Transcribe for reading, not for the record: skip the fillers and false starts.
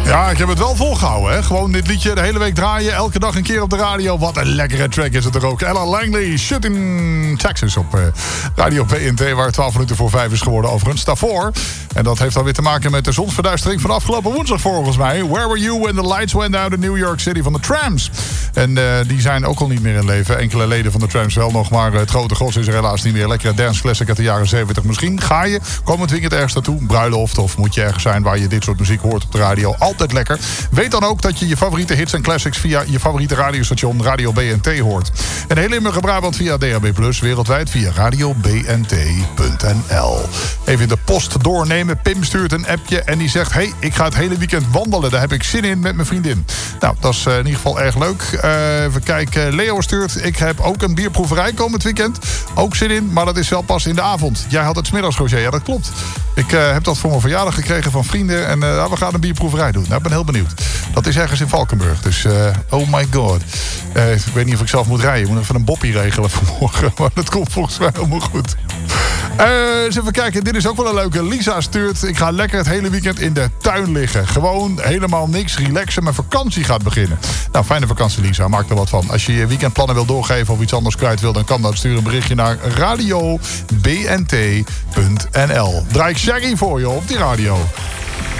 Ja, ik heb het wel volgehouden, hè. Gewoon dit liedje de hele week draaien. Elke dag een keer op de radio. Wat een lekkere track is het er ook. Ella Langley, Shut in Texas op Radio BNT. Waar 12 minuten voor 5 is geworden overigens. Daarvoor. En dat heeft alweer te maken met de zonsverduistering van afgelopen woensdag volgens mij. Where were you when the lights went out in New York City van de Trams? En die zijn ook al niet meer in leven. Enkele leden van de Trams wel nog. Maar het grote gros is er helaas niet meer. Lekkere dance classic uit de jaren 70. Misschien ga je komend weekend ergens naartoe. Bruiloft of moet je ergens zijn waar je dit soort muziek hoort op de radio. Altijd lekker. Weet dan ook dat je je favoriete hits en classics via je favoriete radiostation Radio BNT hoort. En heel Limburg en Brabant via DHB+, wereldwijd via radiobnt.nl. Even in de post doornemen. Pim stuurt een appje en die zegt: hey, ik ga het hele weekend wandelen. Daar heb ik zin in met mijn vriendin. Nou, dat is in ieder geval erg leuk. Even kijken. Leo stuurt: ik heb ook een bierproeverij komend weekend. Ook zin in, maar dat is wel pas in de avond. Jij had het 's middags, Roger. Ja, dat klopt. Ik heb dat voor mijn verjaardag gekregen van vrienden. En we gaan een bierproeverij doen. Nou, ik ben heel benieuwd. Dat is ergens in Valkenburg. Dus, oh my god. Ik weet niet of ik zelf moet rijden. Ik moet even een boppie regelen vanmorgen. Maar dat komt volgens mij helemaal goed. Eens even kijken. Dit is ook wel een leuke. Lisa stuurt: ik ga lekker het hele weekend in de tuin liggen. Gewoon helemaal niks. Relaxen. Mijn vakantie gaat beginnen. Nou, fijne vakantie, Lisa. Maak er wat van. Als je je weekendplannen wil doorgeven of iets anders kwijt wil, dan kan dat. Stuur een berichtje naar radiobnt.nl. Draai ik Shaggy voor je op die radio.